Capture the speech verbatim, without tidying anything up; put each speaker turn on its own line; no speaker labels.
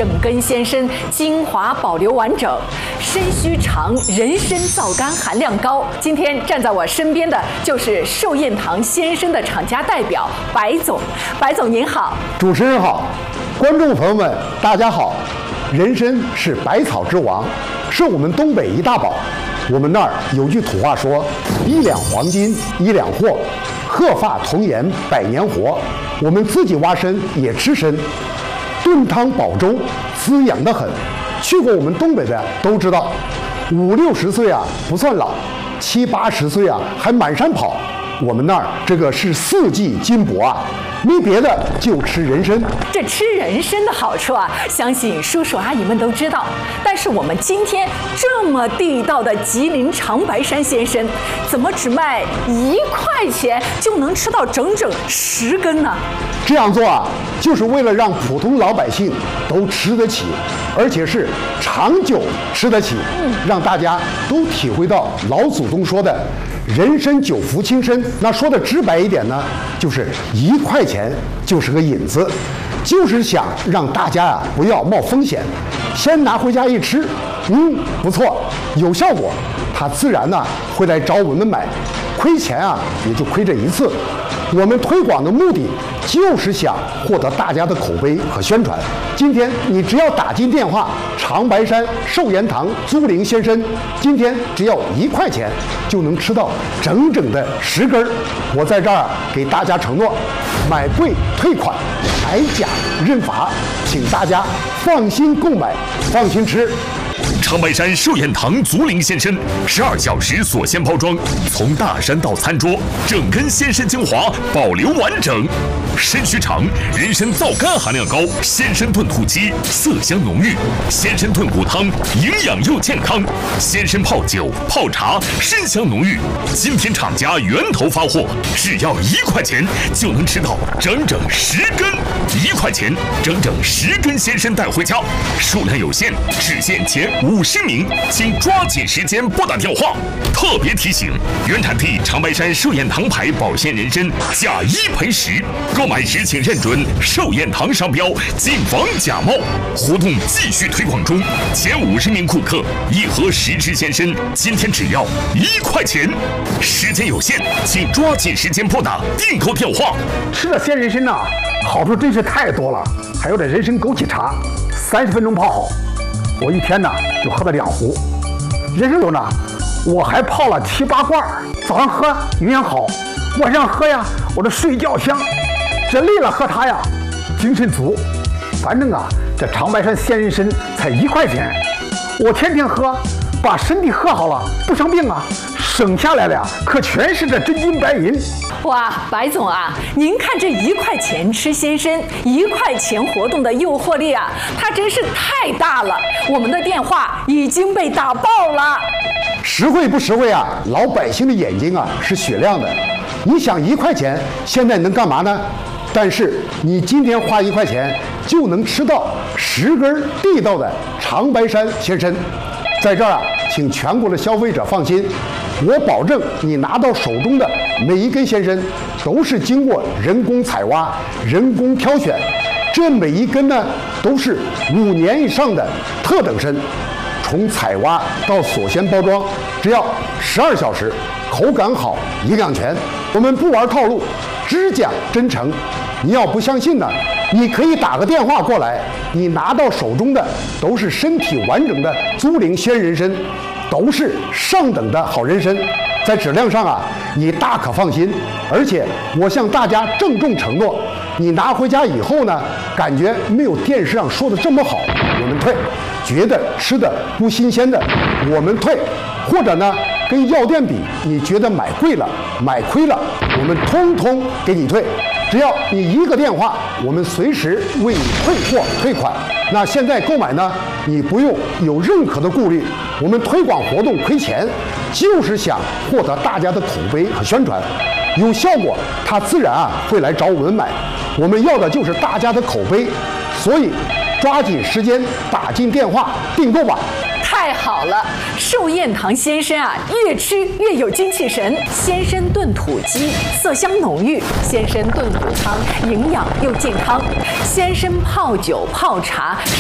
整根鲜参，精华保留完整，参须长，人参皂苷含量高。今天站在我身边的就是寿宴堂鲜参的厂家代表白总，白总您好。
主持人好，观众朋友们大家好。人参是百草之王，是我们东北一大宝。我们那儿有句土话说：“一两黄金一两货，鹤发童颜百年活。”我们自己挖参也吃参，炖汤煲粥，滋养得很。去过我们东北的都知道，五六十岁啊不算老，七八十岁啊还满山跑。我们那儿这个是四季金箔啊，没别的，就吃人参。
这吃人参的好处啊，相信叔叔阿姨们都知道。但是我们今天这么地道的吉林长白山鲜参，怎么只卖一块钱就能吃到整整十根呢？
这样做啊，就是为了让普通老百姓都吃得起，而且是长久吃得起，嗯、让大家都体会到老祖宗说的人参久服轻身。那说的直白一点呢，就是一块钱就是个引子，就是想让大家啊不要冒风险，先拿回家一吃，嗯，不错，有效果，他自然呢会来找我们买，亏钱啊也就亏这一次。我们推广的目的就是想获得大家的口碑和宣传。今天你只要打进电话长白山寿宴堂租龄鲜参，今天只要一块钱就能吃到整整的十根。我在这儿给大家承诺，买贵退款，买假认罚，请大家放心购买，放心吃。
长白山寿宴堂足龄鲜参，十二小时锁鲜包装，从大山到餐桌，整根鲜参精华保留完整。参须长，人参皂苷含量高，鲜参炖土鸡色香浓郁，鲜参炖骨汤营养又健康，鲜参泡酒泡茶参香浓郁。今天厂家源头发货，只要一块钱就能吃到整整十根，一块钱整整十根鲜参带回家，数量有限，只限前五十名，请抓紧时间拨打电话。特别提醒：原产地长白山寿宴堂牌保鲜人参，假一赔十。购买时请认准寿宴堂商标，谨防假冒。活动继续推广中，前五十名顾客一盒十支鲜参，今天只要一块钱。时间有限，请抓紧时间拨打订购电话。
吃了鲜人参呐、啊，好处真是太多了。还有这人参枸杞茶，三十分钟泡好，我一天呢就喝了两壶。人参油呢，我还泡了七八罐，早上喝营养好，晚上喝呀，我这睡觉香。这累了喝它呀，精神足。反正啊，这长白山鲜人参才一块钱，我天天喝，把身体喝好了，不生病啊。省下来了呀，可全是这真金白银。
哇，白总啊，您看这一块钱吃鲜参，一块钱活动的诱惑力啊，它真是太大了。我们的电话已经被打爆了。
实惠不实惠啊？老百姓的眼睛啊是雪亮的。你想一块钱现在能干嘛呢？但是你今天花一块钱就能吃到十根地道的长白山鲜参。在这儿啊，请全国的消费者放心，我保证你拿到手中的每一根鲜参都是经过人工采挖、人工挑选，这每一根呢都是五年以上的特等参，从采挖到锁鲜包装，只要十二小时，口感好，营养全。我们不玩套路，只讲真诚。你要不相信呢，你可以打个电话过来，你拿到手中的都是身体完整的租龄鲜人参，都是上等的好人参，在质量上啊，你大可放心。而且我向大家郑重承诺，你拿回家以后呢，感觉没有电视上说的这么好，我们退；觉得吃的不新鲜的，我们退；或者呢，跟药店比，你觉得买贵了、买亏了，我们通通给你退。只要你一个电话，我们随时为你退货退款。那现在购买呢，你不用有任何的顾虑。我们推广活动亏钱，就是想获得大家的口碑和宣传，有效果，他自然啊会来找我们买。我们要的就是大家的口碑，所以抓紧时间打进电话订购吧。
太好了，寿宴堂鲜参啊，越吃越有精气神。鲜参炖土鸡，色香浓郁；鲜参炖骨汤，营养又健康；鲜参泡酒泡茶。